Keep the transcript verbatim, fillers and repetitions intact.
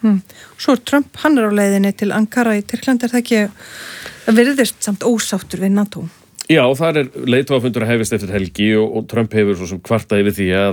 Mm. Svo er Trump, hann er á leiðinni til Ankara í Tyrklandi, er það ekki að virðist samt ósáttur við NATO? Já, þar er leiðtogafundur að hefjast eftir helgi og, og Trump hefur svo sem kvartað yfir því að